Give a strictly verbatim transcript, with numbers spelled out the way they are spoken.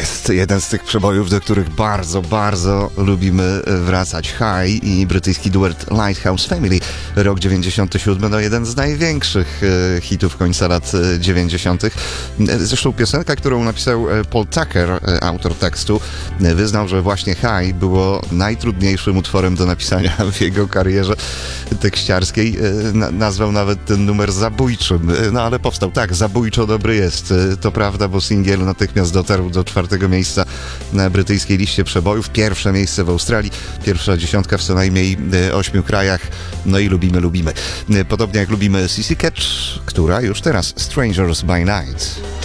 jest jeden z tych przebojów, do których bardzo, bardzo lubimy wracać. High i brytyjski duet Lighthouse Family. Rok dziewięćdziesiąty siódmy, no jeden z największych hitów końca lat dziewięćdziesiątych. Zresztą piosenka, którą napisał Paul Tucker, autor tekstu, wyznał, że właśnie High było najtrudniejszym utworem do napisania w jego karierze tekściarskiej. Na- nazwał nawet ten numer zabójczym. No ale powstał. Tak, zabójczo dobry jest. To prawda, bo singiel natychmiast dotarł do czwartego miejsca na brytyjskiej liście przebojów. Pierwsze miejsce w Australii, pierwsza dziesiątka w co najmniej ośmiu krajach. No i lubimy, lubimy. Podobnie jak lubimy C C Catch, która już teraz Strangers by Night.